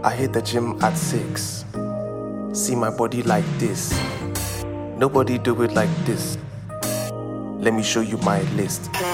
I hit the gym at 6. See my body like this. Nobody do it like this. Let me show you my list.